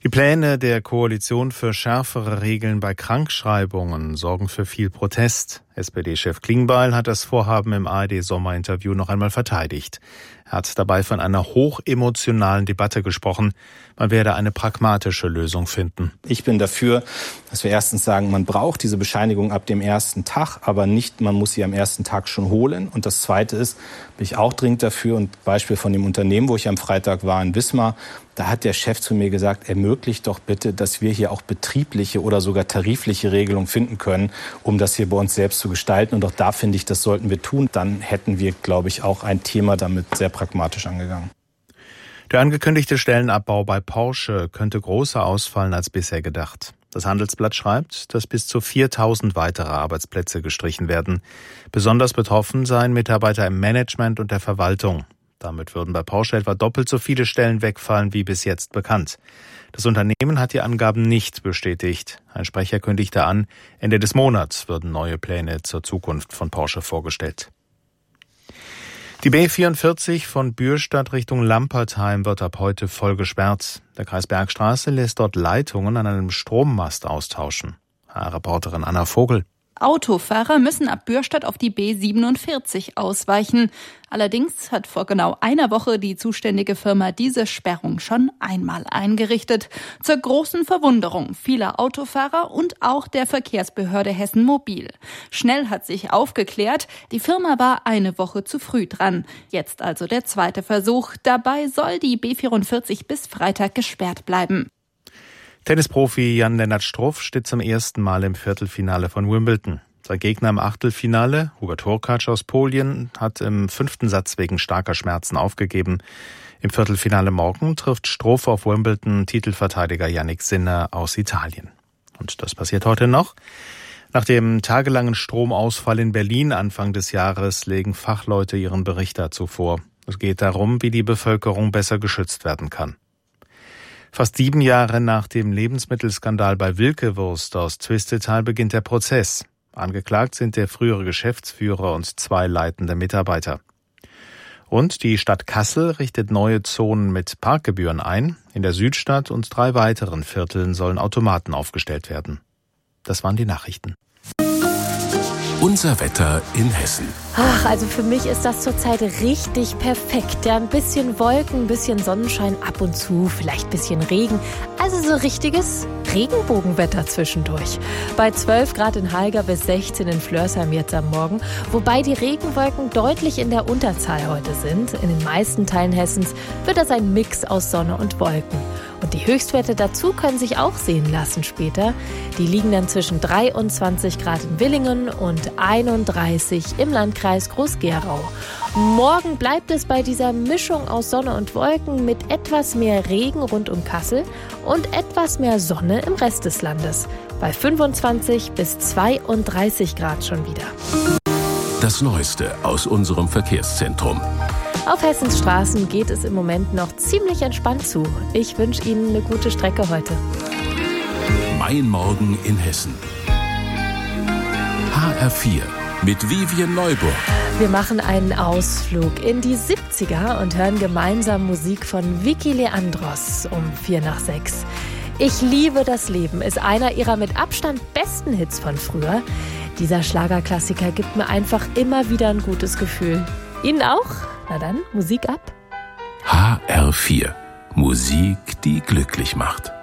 Die Pläne der Koalition für schärfere Regeln bei Krankschreibungen sorgen für viel Protest. SPD-Chef Klingbeil hat das Vorhaben im ARD-Sommerinterview noch einmal verteidigt. Er hat dabei von einer hochemotionalen Debatte gesprochen. Man werde eine pragmatische Lösung finden. Ich bin dafür, dass wir erstens sagen, man braucht diese Bescheinigung ab dem ersten Tag, aber nicht, man muss sie am ersten Tag schon holen. Und das Zweite ist, bin ich auch dringend dafür, und Beispiel von dem Unternehmen, wo ich am Freitag war in Wismar, da hat der Chef zu mir gesagt, ermöglicht doch bitte, dass wir hier auch betriebliche oder sogar tarifliche Regelungen finden können, um das hier bei uns selbst zu gestalten. Und auch da finde ich, das sollten wir tun. Dann hätten wir, glaube ich, auch ein Thema damit sehr pragmatisch angegangen. Der angekündigte Stellenabbau bei Porsche könnte größer ausfallen als bisher gedacht. Das Handelsblatt schreibt, dass bis zu 4.000 weitere Arbeitsplätze gestrichen werden. Besonders betroffen seien Mitarbeiter im Management und der Verwaltung. Damit würden bei Porsche etwa doppelt so viele Stellen wegfallen wie bis jetzt bekannt. Das Unternehmen hat die Angaben nicht bestätigt. Ein Sprecher kündigte an, Ende des Monats würden neue Pläne zur Zukunft von Porsche vorgestellt. Die B44 von Bürstadt Richtung Lampertheim wird ab heute voll gesperrt. Der Kreis Bergstraße lässt dort Leitungen an einem Strommast austauschen. Reporterin Anna Vogel. Autofahrer müssen ab Bürstadt auf die B47 ausweichen. Allerdings hat vor genau einer Woche die zuständige Firma diese Sperrung schon einmal eingerichtet. Zur großen Verwunderung vieler Autofahrer und auch der Verkehrsbehörde Hessen Mobil. Schnell hat sich aufgeklärt, die Firma war eine Woche zu früh dran. Jetzt also der zweite Versuch. Dabei soll die B44 bis Freitag gesperrt bleiben. Tennisprofi Jan-Lennart Struff steht zum ersten Mal im Viertelfinale von Wimbledon. Sein Gegner im Achtelfinale, Hubert Hurkacz aus Polen, hat im 5. Satz wegen starker Schmerzen aufgegeben. Im Viertelfinale morgen trifft Struff auf Wimbledon-Titelverteidiger Jannik Sinner aus Italien. Und das passiert heute noch. Nach dem tagelangen Stromausfall in Berlin Anfang des Jahres legen Fachleute ihren Bericht dazu vor. Es geht darum, wie die Bevölkerung besser geschützt werden kann. Fast 7 Jahre nach dem Lebensmittelskandal bei Wilke-Wurst aus Twistetal beginnt der Prozess. Angeklagt sind der frühere Geschäftsführer und 2 leitende Mitarbeiter. Und die Stadt Kassel richtet neue Zonen mit Parkgebühren ein. In der Südstadt und 3 weiteren Vierteln sollen Automaten aufgestellt werden. Das waren die Nachrichten. Unser Wetter in Hessen. Ach, also für mich ist das zurzeit richtig perfekt. Ja, ein bisschen Wolken, ein bisschen Sonnenschein ab und zu, vielleicht ein bisschen Regen. Also so richtiges Regenbogenwetter zwischendurch. Bei 12 Grad in Halger bis 16 in Flörsheim jetzt am Morgen. Wobei die Regenwolken deutlich in der Unterzahl heute sind. In den meisten Teilen Hessens wird das ein Mix aus Sonne und Wolken. Und die Höchstwerte dazu können sich auch sehen lassen später. Die liegen dann zwischen 23 Grad in Villingen und 31 im Landkreis Groß-Gerau. Morgen bleibt es bei dieser Mischung aus Sonne und Wolken mit etwas mehr Regen rund um Kassel und etwas mehr Sonne im Rest des Landes. Bei 25 bis 32 Grad schon wieder. Das Neueste aus unserem Verkehrszentrum. Auf Hessens Straßen geht es im Moment noch ziemlich entspannt zu. Ich wünsche Ihnen eine gute Strecke heute. Mein Morgen in Hessen. HR4 mit Vivian Neuburg. Wir machen einen Ausflug in die 70er und hören gemeinsam Musik von Vicky Leandros um 5:45. Ich liebe das Leben ist einer ihrer mit Abstand besten Hits von früher. Dieser Schlagerklassiker gibt mir einfach immer wieder ein gutes Gefühl. Ihnen auch? Na dann, Musik ab. HR4. Musik, die glücklich macht.